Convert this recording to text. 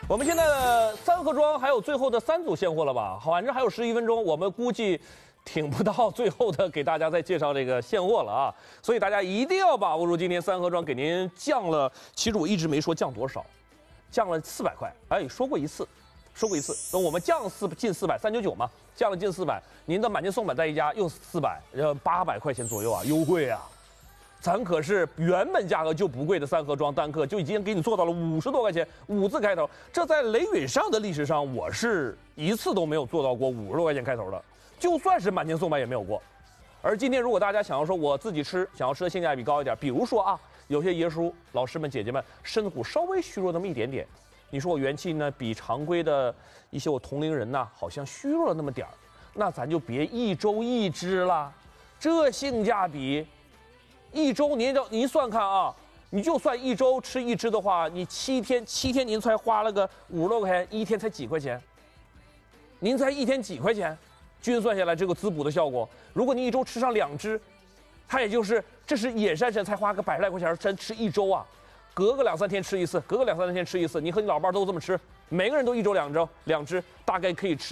我们现在的三盒装还有最后的3组现货了吧？反正还有11分钟，我们估计挺不到最后的给大家再介绍这个现货了啊！所以大家一定要把握住今天三盒装给您降了，其实我一直没说降多少，降了400块。哎，说过一次。等我们降近400，399嘛，降了近400，您的买进送买再一加又400，800块钱左右啊，优惠啊！咱可是原本价格就不贵的三盒装单克就已经给你做到了50多块钱，5字开头，这在雷允上的历史上我是一次都没有做到过50多块钱开头的，就算是满千送买也没有过。而今天如果大家想要说我自己吃，想要吃的性价比高一点，比如说啊，有些爷叔、老师们、姐姐们身子骨稍微虚弱那么一点点，你说我元气呢比常规的一些我同龄人呢好像虚弱了那么点儿，那咱就别1周1只了，这性价比。1周您算看啊，你就算1周吃1只的话，你7天您才花了个50多块钱，一天才几块钱，您才一天几块钱，均算下来这个滋补的效果，如果你1周吃上2只，它也就是这是野山参才花个100来块钱，真吃1周啊，隔个2、3天吃一次，隔个2、3天吃一次，你和你老伴都这么吃，每个人都1周2只，大概可以吃。